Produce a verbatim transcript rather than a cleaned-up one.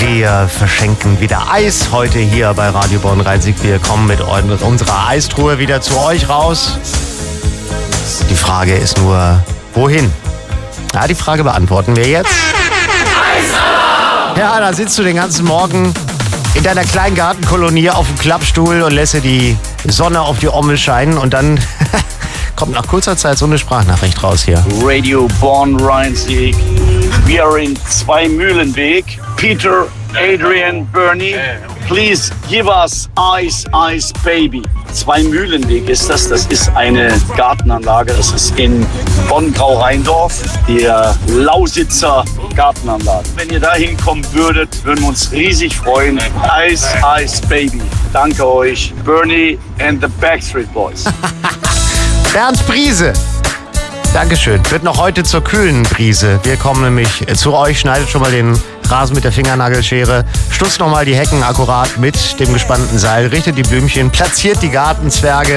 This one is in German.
Wir verschenken wieder Eis heute hier bei Radio Bonn-Rhein-Sieg. Wir kommen mit unserer Eistruhe wieder zu euch raus. Die Frage ist nur, wohin? Ja, die Frage beantworten wir jetzt. Ja, da sitzt du den ganzen Morgen in deiner kleinen Gartenkolonie auf dem Klappstuhl und lässt dir die Sonne auf die Ommel scheinen und dann kommt nach kurzer Zeit so eine Sprachnachricht raus hier. Radio Bonn-Rhein-Sieg. Wir are in Zwei-Mühlenweg. Peter, Adrian, Bernie, please give us Ice, Ice Baby. Zwei-Mühlenweg ist das. Das ist eine Gartenanlage. Das ist in Bonn-Grau-Rheindorf, die Lausitzer Gartenanlage. Wenn ihr da hinkommen würdet, würden wir uns riesig freuen. Ice, Ice Baby. Danke euch. Bernie and the Backstreet Boys. Bernd Brise. Dankeschön. Wird noch heute zur kühlen Brise. Wir kommen nämlich zu euch, schneidet schon mal den Rasen mit der Fingernagelschere, stutzt nochmal die Hecken akkurat mit dem gespannten Seil, richtet die Blümchen, platziert die Gartenzwerge.